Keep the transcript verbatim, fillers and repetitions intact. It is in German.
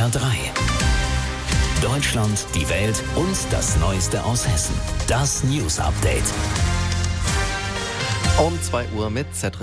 R drei. Deutschland, die Welt und das Neueste aus Hessen. Das News Update. Um zwei Uhr mit Cedric